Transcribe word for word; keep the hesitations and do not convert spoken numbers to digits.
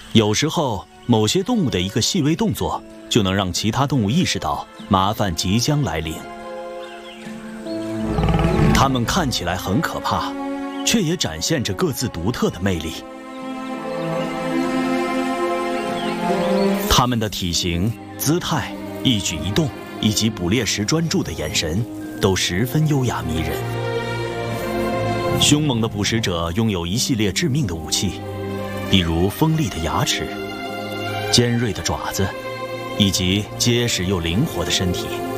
有时候，某些动物的一个细微动作，就能让其他动物意识到麻烦即将来临。它们看起来很可怕，却也展现着各自独特的魅力。它们的体型、姿态、一举一动，以及捕猎时专注的眼神，都十分优雅迷人。凶猛的捕食者拥有一系列致命的武器，比如锋利的牙齿、尖锐的爪子，以及结实又灵活的身体。